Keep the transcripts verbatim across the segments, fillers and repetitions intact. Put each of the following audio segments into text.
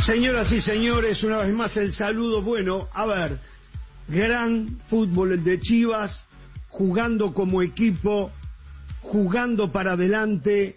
Señoras y señores, una vez más el saludo. Bueno, a ver, gran fútbol el de Chivas, jugando como equipo, jugando para adelante,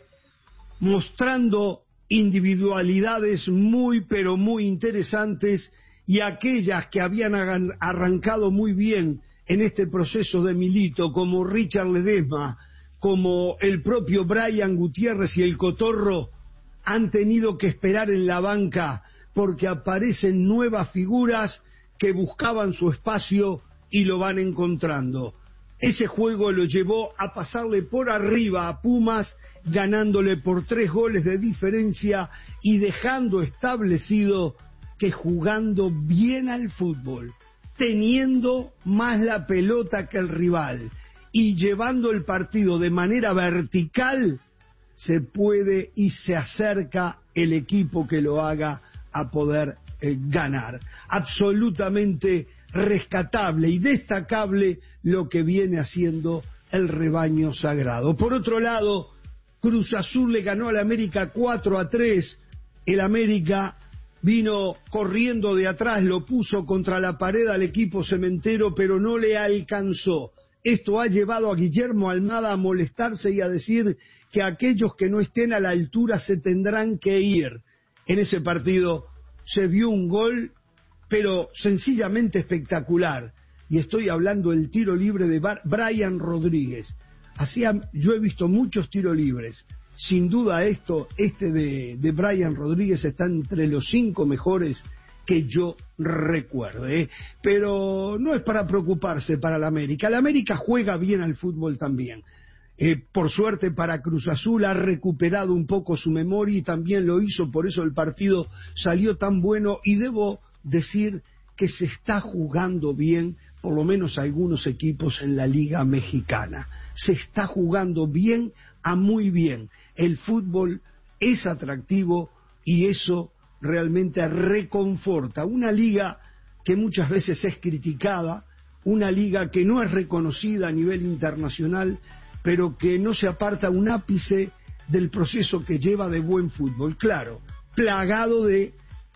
mostrando individualidades muy pero muy interesantes, y aquellas que habían arrancado muy bien en este proceso de Milito, como Richard Ledesma, como el propio Brian Gutiérrez y el Cotorro, han tenido que esperar en la banca porque aparecen nuevas figuras que buscaban su espacio y lo van encontrando. Ese juego lo llevó a pasarle por arriba a Pumas, ganándole por tres goles de diferencia y dejando establecido que jugando bien al fútbol, teniendo más la pelota que el rival y llevando el partido de manera vertical, se puede y se acerca el equipo que lo haga a poder eh, ganar. Absolutamente rescatable y destacable lo que viene haciendo el rebaño sagrado. Por otro lado, Cruz Azul le ganó al América cuatro a tres. El América vino corriendo de atrás, lo puso contra la pared al equipo cementero, pero no le alcanzó. Esto ha llevado a Guillermo Almada a molestarse y a decir que aquellos que no estén a la altura se tendrán que ir. En ese partido se vio un gol, pero sencillamente espectacular. Y estoy hablando del tiro libre de Brian Rodríguez. Hacía, yo he visto muchos tiros libres. Sin duda esto, este de, de Brian Rodríguez está entre los cinco mejores que yo recuerde, ¿eh? Pero no es para preocuparse para la América. La América juega bien al fútbol también. Eh, por suerte para Cruz Azul ha recuperado un poco su memoria y también lo hizo, por eso el partido salió tan bueno, y debo decir que se está jugando bien, por lo menos algunos equipos en la Liga Mexicana. Se está jugando bien a muy bien. El fútbol es atractivo y eso realmente reconforta. Una liga que muchas veces es criticada, una liga que no es reconocida a nivel internacional, pero que no se aparta un ápice del proceso que lleva de buen fútbol. Claro, plagado de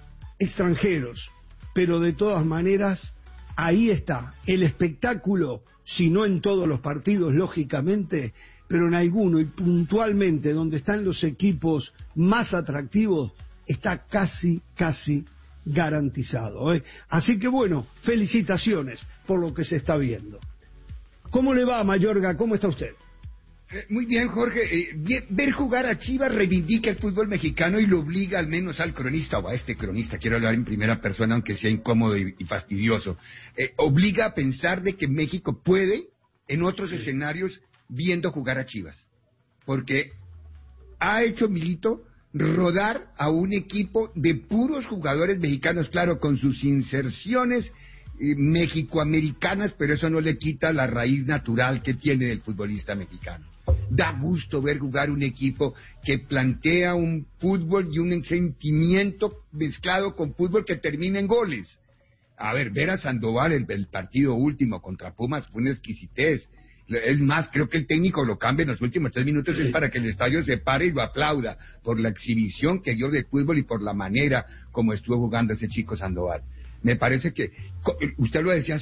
extranjeros, pero de todas maneras, ahí está, el espectáculo, si no en todos los partidos, lógicamente, pero en alguno y puntualmente donde están los equipos más atractivos, está casi, casi garantizado, ¿eh? Así que bueno, felicitaciones por lo que se está viendo. ¿Cómo le va, Mayorga? ¿Cómo está usted? Eh, muy bien, Jorge. Eh, bien, ver jugar a Chivas reivindica el fútbol mexicano y lo obliga al menos al cronista, o a este cronista, quiero hablar en primera persona aunque sea incómodo y, y fastidioso, eh, obliga a pensar de que México puede, en otros sí. escenarios, viendo jugar a Chivas. Porque ha hecho Milito rodar a un equipo de puros jugadores mexicanos, claro, con sus inserciones eh, mexicoamericanas, pero eso no le quita la raíz natural que tiene el futbolista mexicano. Da gusto ver jugar un equipo que plantea un fútbol y un sentimiento mezclado con fútbol que termina en goles. A ver, ver a Sandoval el, el partido último contra Pumas fue una exquisitez. Es más, creo que el técnico lo cambia en los últimos tres minutos sí. es para que el estadio se pare y lo aplauda por la exhibición que dio de fútbol y por la manera como estuvo jugando ese chico Sandoval. Me parece que, usted lo decía